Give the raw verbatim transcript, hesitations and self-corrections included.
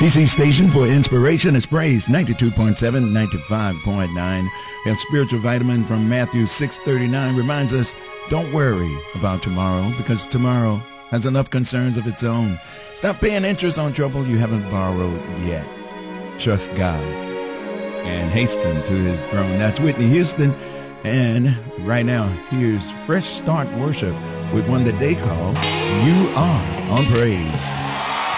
D C station for inspiration is Praise ninety-two point seven, ninety-five point nine. We have spiritual vitamin from Matthew six thirty-nine reminds us, don't worry about tomorrow because tomorrow has enough concerns of its own. Stop paying interest on trouble you haven't borrowed yet. Trust God and hasten to his throne. That's Whitney Houston. And right now, here's Fresh Start Worship with one that they call You Are on Praise.